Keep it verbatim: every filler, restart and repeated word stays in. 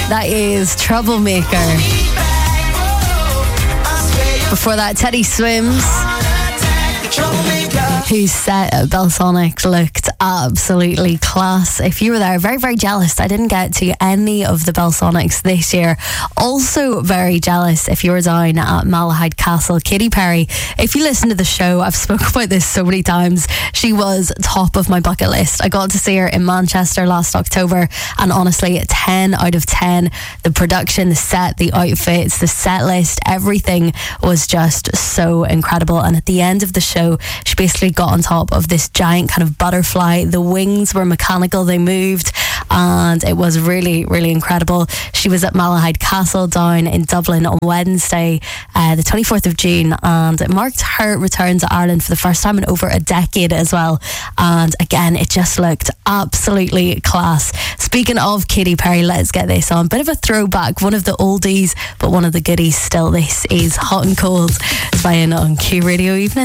That is Troublemaker. Before that, Teddy Swims, whose set at Belsonic looked absolutely class. If you were there, very, very jealous. I didn't get to any of the Belsonics this year. Also very jealous if you were down at Malahide Castle. Katy Perry, if you listen to the show, I've spoken about this so many times. She was top of my bucket list. I got to see her in Manchester last October, and honestly, ten out of ten. The production, the set, the outfits, the set list, everything was just so incredible. And at the end of the show, she basically got on top of this giant kind of butterfly. The wings were mechanical, they moved, and it was really, really incredible. She was at Malahide Castle down in Dublin on Wednesday, uh, the twenty-fourth of June, and it marked her return to Ireland for the first time in over a decade as well. And again, it just looked absolutely class. Speaking of Katy Perry, let's get this on. Bit of a throwback, one of the oldies, but one of the goodies still. This is Hot and Cold. It's playing on Q Radio Evening.